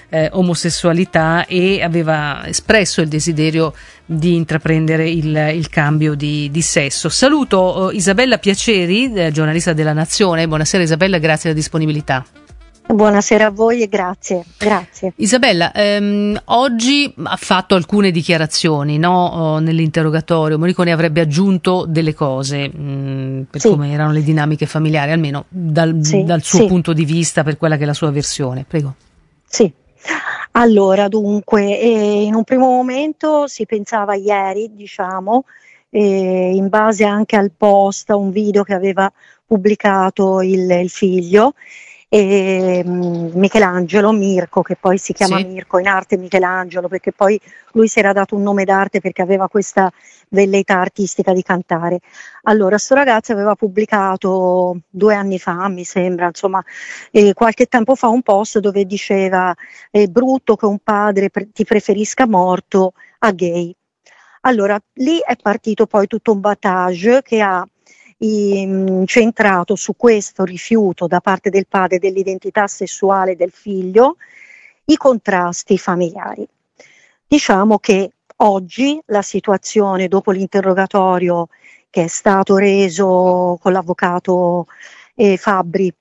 omosessualità e aveva espresso il desiderio di intraprendere il cambio di sesso. Saluto Isabella Piaceri, giornalista della Nazione. Buonasera Isabella, grazie della disponibilità. Buonasera a voi e grazie. Isabella, oggi ha fatto alcune dichiarazioni, no? Nell'interrogatorio Moricone avrebbe aggiunto delle cose per come erano le dinamiche familiari, almeno dal suo punto di vista, per quella che è la sua versione. Prego. Sì, allora dunque, in un primo momento si pensava ieri, in base anche al post, a un video che aveva pubblicato il figlio, Michelangelo, Mirko, che poi si chiama Mirko, in arte Michelangelo, perché poi lui si era dato un nome d'arte perché aveva questa velleità artistica di cantare. Allora, sto ragazzo aveva pubblicato 2 anni fa, mi sembra, qualche tempo fa, un post dove diceva: è brutto che un padre ti preferisca morto a gay. Allora, lì è partito poi tutto un battage che ha incentrato su questo rifiuto da parte del padre dell'identità sessuale del figlio, i contrasti familiari. Diciamo che oggi la situazione, dopo l'interrogatorio che è stato reso con l'avvocato Fabbri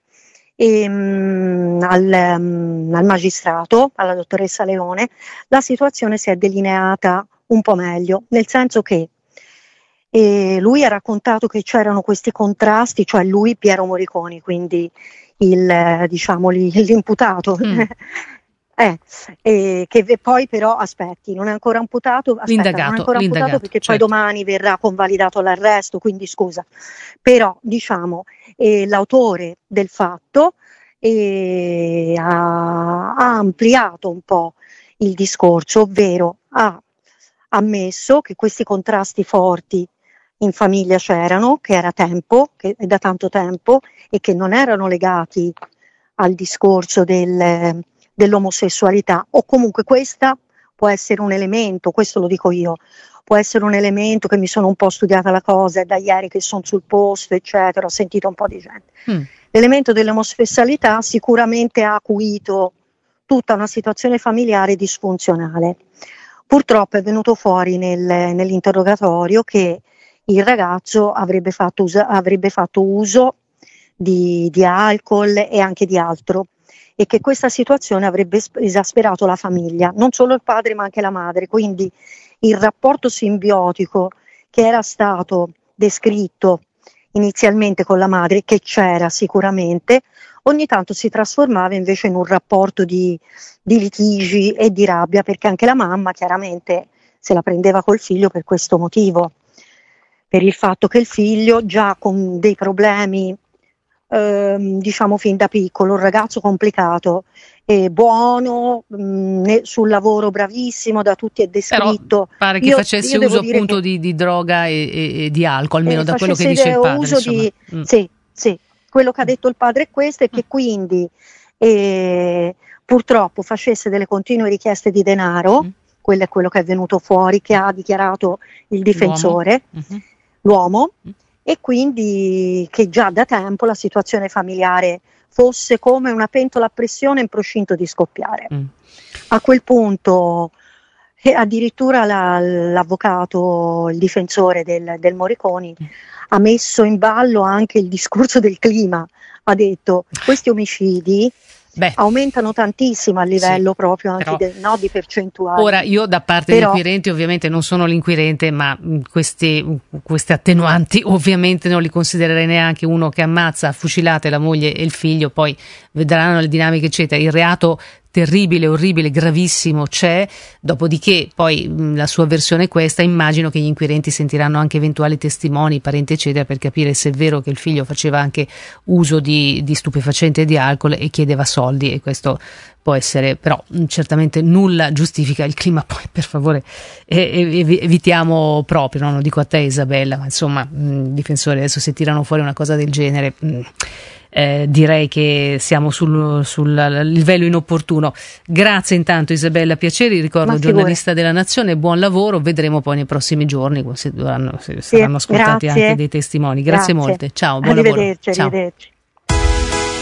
al magistrato, alla dottoressa Leone, la situazione si è delineata un po' meglio, nel senso che lui ha raccontato che c'erano questi contrasti, cioè lui, Piero Moriconi, quindi l'imputato, che poi però non è ancora imputato, l'indagato, perché certo. Poi domani verrà convalidato l'arresto, quindi scusa, però l'autore del fatto ha ampliato un po' il discorso, ovvero ha ammesso che questi contrasti forti in famiglia c'erano, che era tempo, che è da tanto tempo, e che non erano legati al discorso dell'omosessualità, o comunque questa può essere un elemento, questo lo dico io, può essere un elemento, che mi sono un po' studiata la cosa, è da ieri che sono sul posto, eccetera, ho sentito un po' di gente. L'elemento dell'omosessualità sicuramente ha acuito tutta una situazione familiare disfunzionale. Purtroppo è venuto fuori nell'interrogatorio che il ragazzo avrebbe fatto uso di alcol e anche di altro, e che questa situazione avrebbe esasperato la famiglia, non solo il padre ma anche la madre, quindi il rapporto simbiotico che era stato descritto inizialmente con la madre, che c'era sicuramente, ogni tanto si trasformava invece in un rapporto di litigi e di rabbia, perché anche la mamma chiaramente se la prendeva col figlio per questo motivo, per il fatto che il figlio, già con dei problemi fin da piccolo, un ragazzo complicato, buono, sul lavoro bravissimo, da tutti è descritto. Però pare che facesse uso appunto di droga e di alcol, almeno da quello che dice il padre. Sì, quello che ha detto il padre è questo, e che quindi purtroppo facesse delle continue richieste di denaro, quello è quello che è venuto fuori, che ha dichiarato il difensore, l'uomo, e quindi che già da tempo la situazione familiare fosse come una pentola a pressione in procinto di scoppiare. A quel punto addirittura l'avvocato, il difensore del Moriconi, ha messo in ballo anche il discorso del clima, ha detto: questi omicidi aumentano tantissimo a livello proprio anche di percentuali. Ora, io da parte degli inquirenti, ovviamente non sono l'inquirente, ma queste attenuanti ovviamente non li considererei neanche. Uno che ammazza a fucilate la moglie e il figlio, poi vedranno le dinamiche eccetera. Il reato terribile, orribile, gravissimo c'è, dopodiché poi la sua versione è questa. Immagino che gli inquirenti sentiranno anche eventuali testimoni, parenti eccetera, per capire se è vero che il figlio faceva anche uso di stupefacenti e di alcol e chiedeva soldi, e questo può essere, però certamente nulla giustifica il clima. Poi per favore evitiamo proprio, non lo dico a te Isabella, ma insomma difensori, adesso se tirano fuori una cosa del genere direi che siamo sul livello inopportuno. Grazie intanto Isabella Piaceri, ricordo giornalista della Nazione, buon lavoro, vedremo poi nei prossimi giorni se saranno ascoltati anche dei testimoni. Grazie molte, ciao, buon lavoro. Arrivederci.